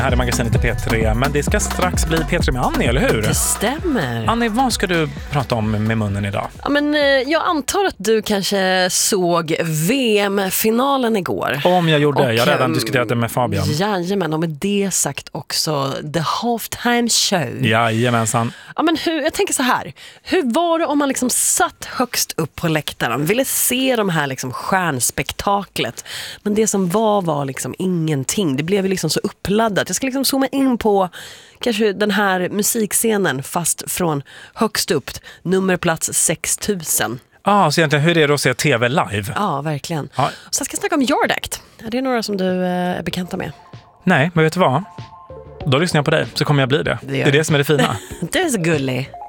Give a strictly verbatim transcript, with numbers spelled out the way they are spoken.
här är magasinet i P tre, men det ska strax bli P tre med Annie, eller hur? Det stämmer. Annie, vad ska du prata om med munnen idag? Ja, men, eh, jag antar att du kanske såg V M-finalen igår. Om jag gjorde, Och, jag har redan ehm, diskuterat det med Fabian. Jajamän, och med det sagt också The Halftime Show. Jajamensan. Ja, men hur, jag tänker så här, hur var det om man liksom satt högst upp på läktaren, ville se de här liksom stjärnspektaklet, men det som var var liksom ingenting. Det blev liksom så uppladdat. Jag ska liksom zooma in på kanske den här musikscenen fast från högst upp, nummerplats sex tusen. Ja, ah, så egentligen hur är det att se tv live? Ja, verkligen. Ja. Så ska jag snacka om Yard Act. Är det några som du eh, är bekanta med? Nej, men vet du vad? Då lyssnar jag på dig, så kommer jag bli det. Det Det, gör är det som är det fina. Du är så gullig.